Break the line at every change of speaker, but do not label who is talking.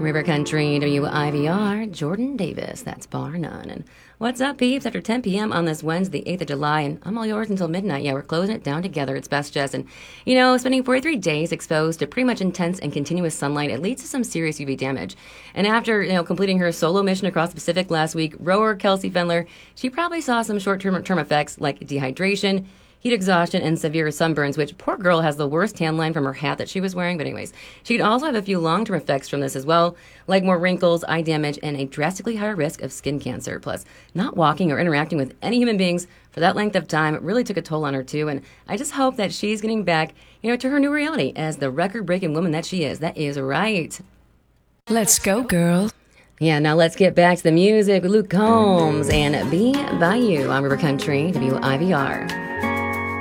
River Country, WIVR, Jordan Davis, that's bar none. And what's up, peeps? After 10 p.m. on this Wednesday, the 8th of July, and I'm all yours until midnight. Yeah, we're closing it down together. It's Best Jess. And, spending 43 days exposed to pretty much intense and continuous sunlight, it leads to some serious UV damage. And after, completing her solo mission across the Pacific last week, rower Kelsey Fendler, she probably saw some short-term effects like dehydration, heat exhaustion, and severe sunburns, which poor girl has the worst tan line from her hat that she was wearing. But anyways, she could also have a few long-term effects from this as well, like more wrinkles, eye damage, and a drastically higher risk of skin cancer. Plus, not walking or interacting with any human beings for that length of time really took a toll on her too. And I just hope that she's getting back, to her new reality as the record-breaking woman that she is. That is right.
Let's go, girl.
Yeah, now let's get back to the music with Luke Combs and Be By You on River Country, WIVR.